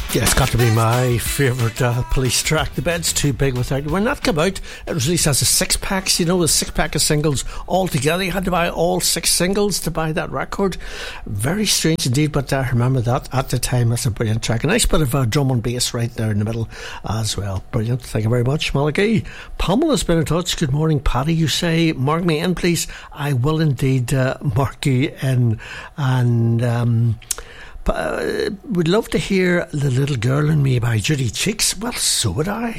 Yeah, it's got to be my favourite Police track. The Bed's Too Big Without You. When that came out, it was released as a six-pack, you know, a six-pack of singles all together. You had to buy all 6 singles to buy that record. Very strange indeed, but I remember that at the time. That's a brilliant track. A nice bit of drum and bass right there in the middle as well. Brilliant. Thank you very much, Malachi. Pamela's been in touch. Good morning, Paddy. You say, mark me in, please. I will indeed mark you in. And would love to hear The Little Girl in Me by Judy Cheeks. Well, so would I.